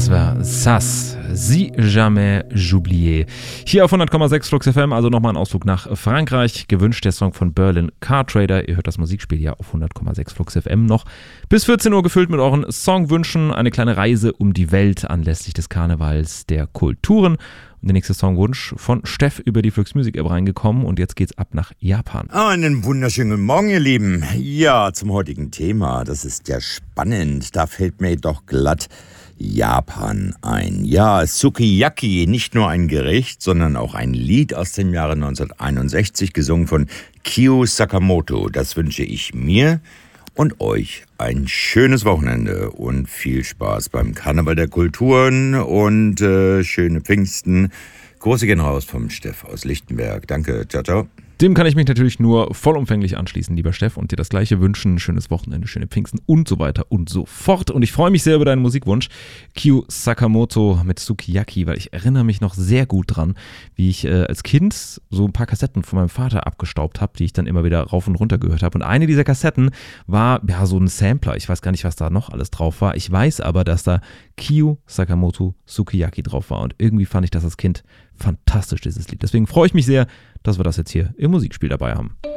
Das war Sass, Si Jamais J'oublié. Hier auf 100,6 Flux FM, also nochmal ein Ausflug nach Frankreich. Gewünscht der Song von Berlin Car Trader. Ihr hört das Musikspiel ja auf 100,6 Flux FM noch. Bis 14 Uhr gefüllt mit euren Songwünschen. Eine kleine Reise um die Welt anlässlich des Karnevals der Kulturen. Und der nächste Songwunsch von Steff über die Flux Music App reingekommen. Und jetzt geht's ab nach Japan. Einen wunderschönen guten Morgen, ihr Lieben. Ja, zum heutigen Thema. Das ist ja spannend. Da fällt mir doch glatt Japan ein. Ja, Sukiyaki, nicht nur ein Gericht, sondern auch ein Lied aus dem Jahre 1961, gesungen von Kyo Sakamoto. Das wünsche ich mir und euch ein schönes Wochenende und viel Spaß beim Karneval der Kulturen und schöne Pfingsten. Große gehen raus vom Steff aus Lichtenberg. Danke, ciao, ciao. Dem kann ich mich natürlich nur vollumfänglich anschließen, lieber Steff, und dir das Gleiche wünschen. Schönes Wochenende, schöne Pfingsten und so weiter und so fort. Und ich freue mich sehr über deinen Musikwunsch, Kyo Sakamoto mit Sukiyaki, weil ich erinnere mich noch sehr gut dran, wie ich als Kind so ein paar Kassetten von meinem Vater abgestaubt habe, die ich dann immer wieder rauf und runter gehört habe. Und eine dieser Kassetten war ja so ein Sampler. Ich weiß gar nicht, was da noch alles drauf war. Ich weiß aber, dass da Kyo Sakamoto Sukiyaki drauf war. Und irgendwie fand ich das als Kind fantastisch, dieses Lied. Deswegen freue ich mich sehr, dass wir das jetzt hier im Musikspiel dabei haben.